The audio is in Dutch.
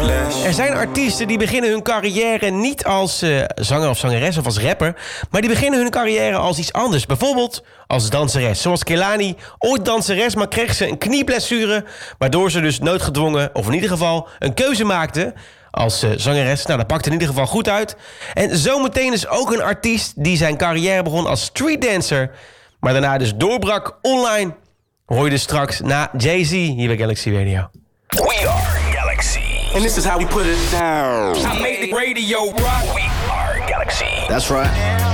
Er zijn artiesten die beginnen hun carrière niet als zanger of zangeres of als rapper, maar die beginnen hun carrière als iets anders. Bijvoorbeeld als danseres. Zoals Kehlani, ooit danseres, maar kreeg ze een knieblessure, waardoor ze dus noodgedwongen, of in ieder geval een keuze maakte als zangeres. Nou, dat pakt in ieder geval goed uit. En zometeen is ook een artiest die zijn carrière begon als streetdancer, maar daarna dus doorbrak online. Hoor je dus straks na Jay-Z hier bij Galaxy Radio. We are Galaxy. And this is how we put it down. I made the radio rock. We are Galaxy. That's right.